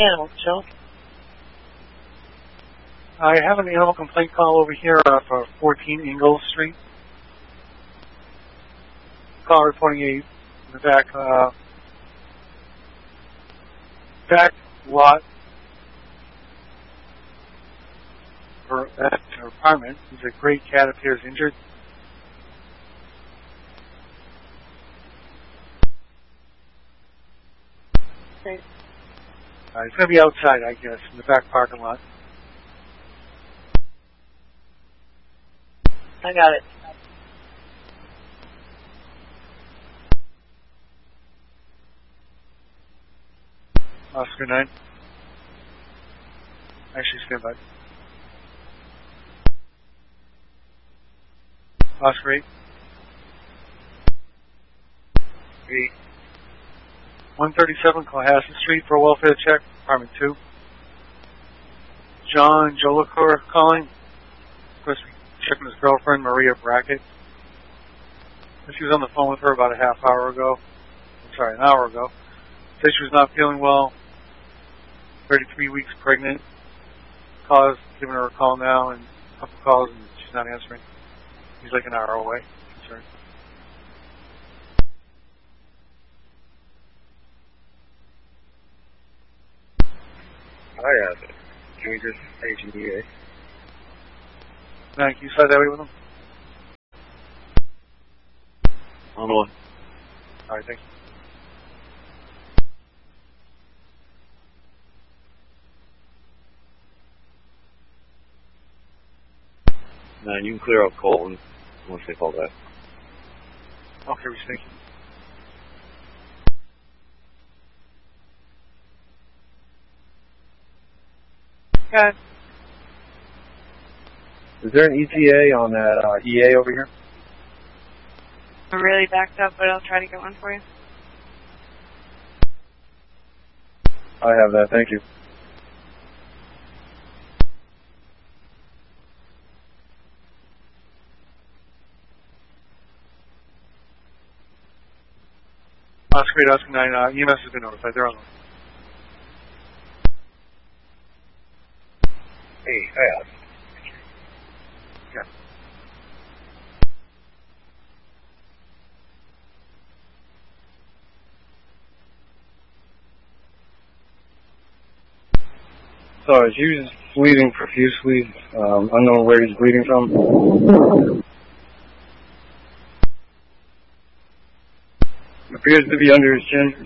Animal Control. I have an animal complaint call over here for 14 Ingalls Street. Call reporting in the back lot for her apartment. There's a gray cat appears injured. Okay. It's going to be outside, I guess, in the back parking lot. I got it. Oscar 9. Actually, stand by. Oscar 8. 137 Cohasset Street for a welfare check, apartment 2. John Jolicoeur calling. Supposed to be checking his girlfriend, Maria Brackett. She was on the phone with her about an hour ago. Said she was not feeling well. 33 weeks pregnant. Giving her a call now and a couple calls and she's not answering. He's like an hour away. Concerned. I have it. Can we just Agent EA? Thank you. Slide that way with him. On one. All right, thank you. Man, you can clear up Colton once they call that. Okay, Rich, thank you. Okay. Is there an ETA on that EA over here? I'm really backed up, but I'll try to get one for you. I have that, thank you. Oscar 8, Oscar 9, EMS has been notified. They're on. Hey, I have it. Yeah. Sorry, she was bleeding profusely. Unknown where he's bleeding from. Appears to be under his chin.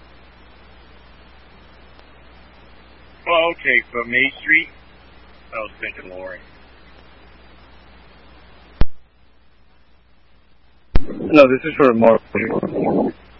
Oh, okay, from Main Street? I was thinking Lori. No, this is for Mark.